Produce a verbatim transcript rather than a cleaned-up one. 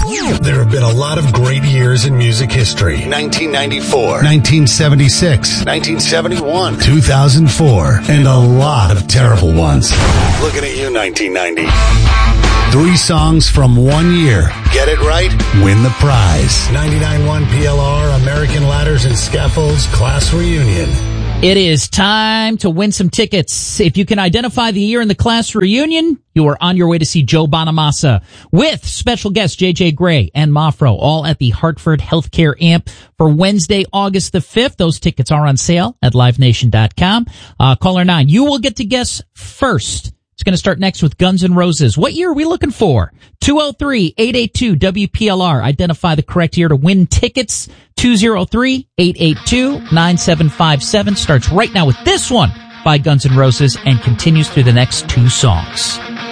There have been a lot of great years in music history. nineteen ninety-four, nineteen seventy-six, nineteen seventy-one, two thousand four, and a lot of terrible ones. Looking at you, nineteen ninety. Three songs from one year. Get it right? Win the prize. ninety-nine point one P L R, American Ladders and Scaffolds Class Reunion. It is time to win some tickets. If you can identify the year in the class reunion, you are on your way to see Joe Bonamassa with special guests J J Grey and Mafro, all at the Hartford Healthcare Amp for Wednesday, August the fifth. Those tickets are on sale at live nation dot com. Uh, caller nine, you will get to guess first. It's going to start next with Guns N' Roses. What year are we looking for? two oh three, eight eight two, W P L R. Identify the correct year to win tickets. two oh three, eight eight two, nine seven five seven. Starts right now with this one by Guns N' Roses and continues through the next two songs.